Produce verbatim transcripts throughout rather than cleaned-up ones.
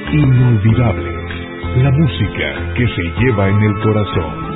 Inolvidables. La música que se lleva en el corazón.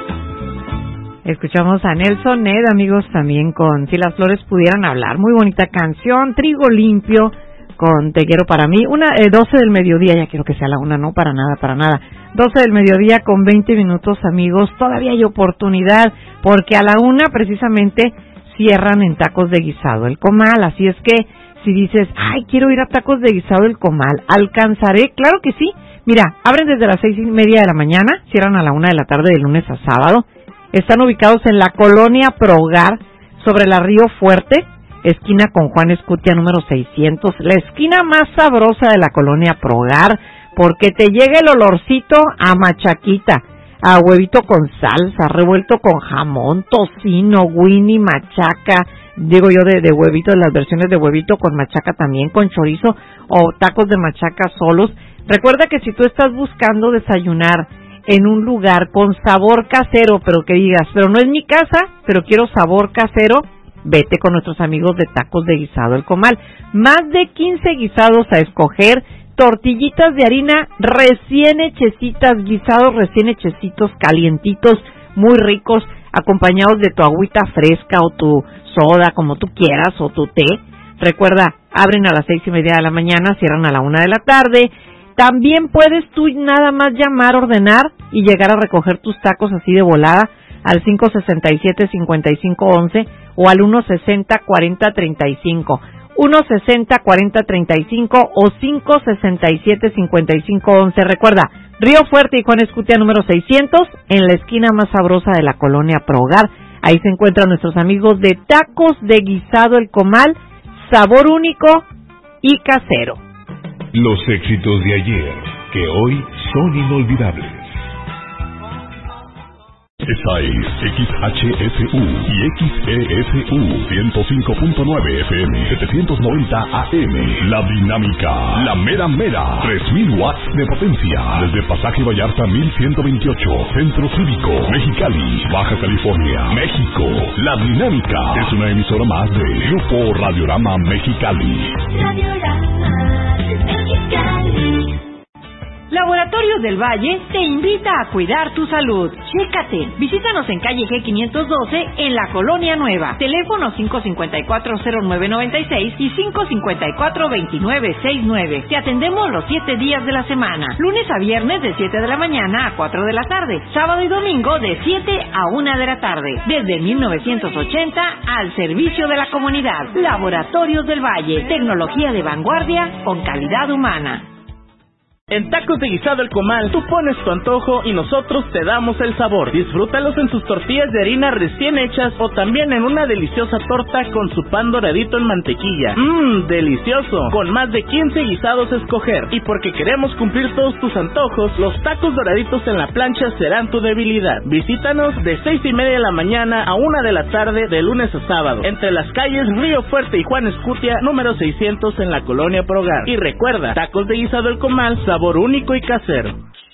Escuchamos a Nelson Ned, amigos, también con Si las flores pudieran hablar. Muy bonita canción. Trigo limpio con Te quiero para mí. Una, eh, doce del mediodía, ya quiero que sea la una, no, para nada, para nada. doce del mediodía con veinte minutos, amigos. Todavía hay oportunidad, porque a la una precisamente cierran en Tacos de Guisado El Comal. Así es que si dices, ay, quiero ir a Tacos de Guisado El Comal, ¿alcanzaré? Claro que sí. Mira, abren desde las seis y media de la mañana, cierran a la una de la tarde de lunes a sábado. Están ubicados en la colonia Progar, sobre la Río Fuerte, esquina con Juan Escutia número seiscientos, la esquina más sabrosa de la colonia Progar, porque te llega el olorcito a machaquita, a huevito con salsa, revuelto con jamón, tocino, winnie, machaca, digo yo de, de huevito, de las versiones de huevito con machaca también, con chorizo o tacos de machaca solos. Recuerda que si tú estás buscando desayunar en un lugar con sabor casero, pero que digas, pero no es mi casa, pero quiero sabor casero, vete con nuestros amigos de Tacos de Guisado El Comal. Más de quince guisados a escoger, tortillitas de harina recién hechecitas, guisados recién hechecitos, calientitos, muy ricos, acompañados de tu agüita fresca o tu soda, como tú quieras, o tu té. Recuerda, abren a las seis y media de la mañana, cierran a la una de la tarde. También puedes tú nada más llamar, ordenar y llegar a recoger tus tacos así de volada al cinco sesenta y siete, cincuenta y cinco once o al uno sesenta, cuarenta treinta y cinco. uno sesenta, cuarenta treinta y cinco o cinco sesenta y siete, cincuenta y cinco once. Recuerda, Río Fuerte y Juan Escutia número seiscientos, en la esquina más sabrosa de la colonia Progar. Ahí se encuentran nuestros amigos de Tacos de Guisado El Comal, sabor único y casero. Los éxitos de ayer, que hoy son inolvidables. Esa es X H S U y X E S U ciento cinco punto nueve F M, setecientos noventa A M. La dinámica, la mera mera, tres mil watts de potencia. Desde Pasaje Vallarta mil ciento veintiocho, Centro Cívico, Mexicali, Baja California, México. La dinámica es una emisora más de Grupo Radiorama Mexicali. Radiorama Mexicali. Laboratorios del Valle te invita a cuidar tu salud. Chécate. Visítanos en calle G quinientos doce en la Colonia Nueva. Teléfono cinco cinco cuatro cero nueve nueve seis y cinco cinco cuatro dos nueve seis nueve. Te atendemos los siete días de la semana. Lunes a viernes de siete de la mañana a cuatro de la tarde. Sábado y domingo de siete a una de la tarde. Desde mil novecientos ochenta al servicio de la comunidad. Laboratorios del Valle. Tecnología de vanguardia con calidad humana. En Tacos de Guisado El Comal, tú pones tu antojo y nosotros te damos el sabor. Disfrútalos en sus tortillas de harina recién hechas o también en una deliciosa torta con su pan doradito en mantequilla. Mmm, delicioso. Con más de quince guisados a escoger. Y porque queremos cumplir todos tus antojos, los tacos doraditos en la plancha serán tu debilidad. Visítanos de seis y media de la mañana a una de la tarde de lunes a sábado. Entre las calles Río Fuerte y Juan Escutia, número seiscientos en la Colonia Progar. Y recuerda, Tacos de Guisado El Comal, sabor único y casero.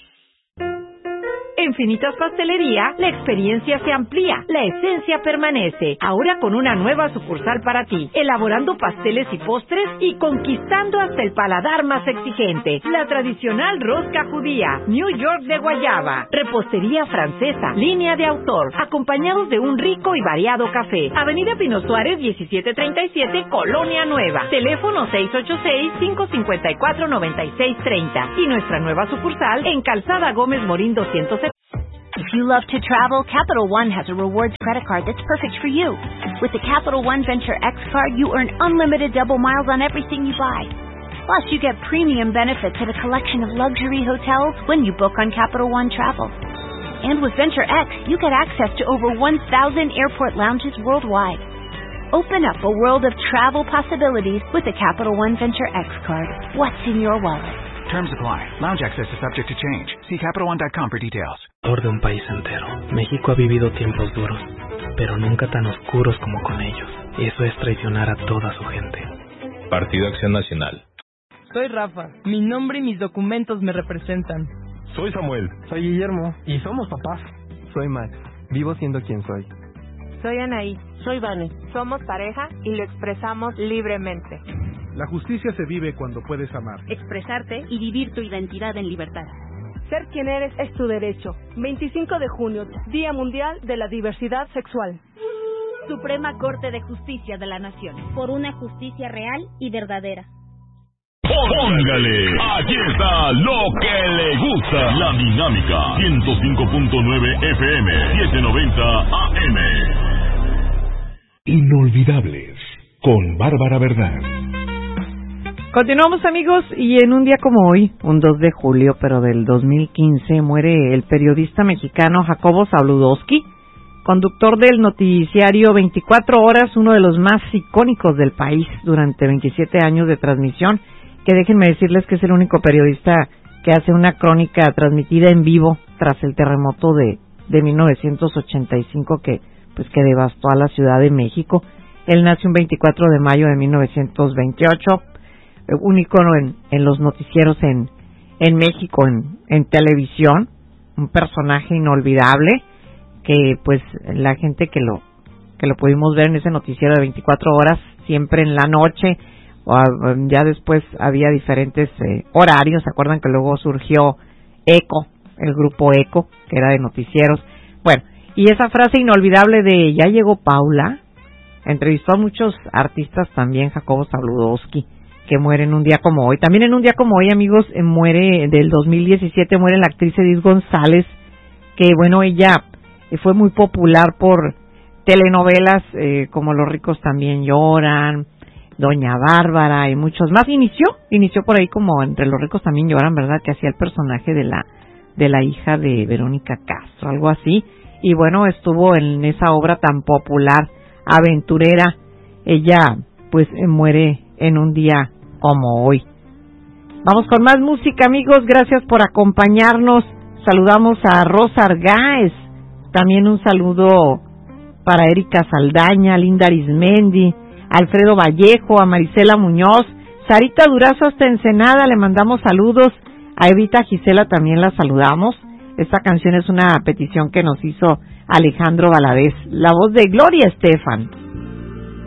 En Finitas Pastelería, la experiencia se amplía, la esencia permanece. Ahora con una nueva sucursal para ti, elaborando pasteles y postres y conquistando hasta el paladar más exigente. La tradicional rosca judía, New York de guayaba, repostería francesa, línea de autor, acompañados de un rico y variado café. Avenida Pino Suárez diecisiete treinta y siete, Colonia Nueva. Teléfono seis ocho seis, cinco cinco cuatro, nueve seis tres cero. Y nuestra nueva sucursal en Calzada Gómez Morín doscientos setenta. If you love to travel, Capital One has a rewards credit card that's perfect for you. With the Capital One Venture X card, you earn unlimited double miles on everything you buy. Plus, you get premium benefits at a collection of luxury hotels when you book on Capital One Travel. And with Venture X, you get access to over one thousand airport lounges worldwide. Open up a world of travel possibilities with the Capital One Venture X card. What's in your wallet? Terms apply. Lounge access is subject to change. See Capital One dot com for details. De un país entero. México ha vivido tiempos duros, pero nunca tan oscuros como con ellos. Y eso es traicionar a toda su gente. Partido Acción Nacional. Soy Rafa. Mi nombre y mis documentos me representan. Soy Samuel. Soy Guillermo. Y somos papás. Soy Max. Vivo siendo quien soy. Soy Anaí. Soy Vane. Somos pareja y lo expresamos libremente. La justicia se vive cuando puedes amar. Expresarte y vivir tu identidad en libertad. Ser quien eres es tu derecho. veinticinco de junio, Día Mundial de la Diversidad Sexual. Suprema Corte de Justicia de la Nación. Por una justicia real y verdadera. Póngale, aquí está lo que le gusta. La Dinámica, ciento cinco punto nueve F M, setecientos noventa A M. Inolvidables, con Bárbara Verdán. Continuamos, amigos, y en un día como hoy, un dos de julio, pero del dos mil quince, muere el periodista mexicano Jacobo Zabludovsky, conductor del noticiario veinticuatro horas, uno de los más icónicos del país durante veintisiete años de transmisión, que déjenme decirles que es el único periodista que hace una crónica transmitida en vivo tras el terremoto de, de mil novecientos ochenta y cinco que, pues, que devastó a la Ciudad de México. Él nació un veinticuatro de mayo de mil novecientos veintiocho, un ícono en, en los noticieros en, en México, en, en televisión, un personaje inolvidable que, pues, la gente que lo que lo pudimos ver en ese noticiero de veinticuatro horas, siempre en la noche, o ya después había diferentes eh, horarios. ¿Se acuerdan que luego surgió ECO, el grupo ECO, que era de noticieros? Bueno, y esa frase inolvidable de "ya llegó Paula", entrevistó a muchos artistas también, Jacobo Zabludovsky, que muere en un día como hoy. También en un día como hoy, amigos, eh, muere, del dos mil diecisiete, muere la actriz Edith González, que, bueno, ella eh, fue muy popular por telenovelas eh, como Los ricos también lloran, Doña Bárbara y muchos más. Inició, inició por ahí como entre Los ricos también lloran, ¿verdad? Que hacía el personaje de la de la hija de Verónica Castro, algo así. Y bueno, estuvo en esa obra tan popular, aventurera. Ella, pues, eh, muere en un día como hoy. Vamos con más música, amigos. Gracias por acompañarnos. Saludamos a Rosa Argáez. También un saludo para Erika Saldaña, Linda Arismendi, Alfredo Vallejo, a Marisela Muñoz, Sarita Durazo hasta Ensenada, le mandamos saludos. A Evita Gisela también la saludamos. Esta canción es una petición que nos hizo Alejandro Valadez, la voz de Gloria Estefan.